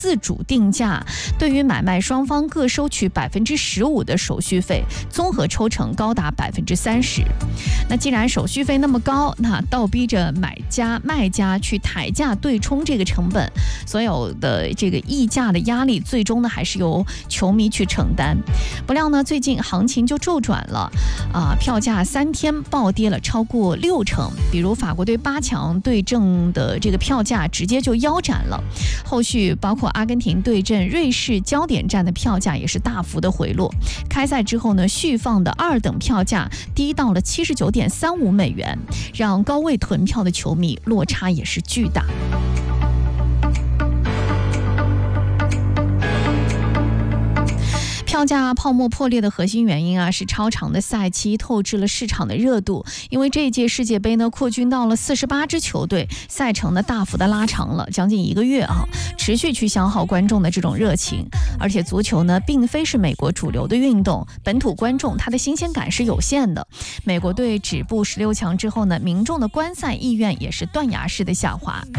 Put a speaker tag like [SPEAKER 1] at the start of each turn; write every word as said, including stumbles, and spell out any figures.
[SPEAKER 1] 自主定价，对于买卖双方各收取百分之十五的手续费，综合抽成高达百分之三十。那既然手续费那么高，那倒逼着买家卖家去抬价对冲这个成本，所有的这个议价的压力，最终呢还是由球迷去承担。不料呢，最近行情就周转了，啊，票价三天暴跌了超过六成。比如法国队八强对阵的这个票价直接就腰斩了，后续包括阿根廷对阵瑞士焦点战的票价也是大幅的回落。开赛之后呢，续放的二等票价低到了七十九点三五美元，让高位囤票的球迷落差也是巨大。票价泡沫破裂的核心原因啊，是超长的赛期透支了市场的热度。因为这一届世界杯呢，扩军到了四十八支球队，赛程呢大幅的拉长了将近一个月啊，持续去消耗观众的这种热情。而且足球呢，并非是美国主流的运动，本土观众他的新鲜感是有限的。美国队止步十六强之后呢，民众的观赛意愿也是断崖式的下滑。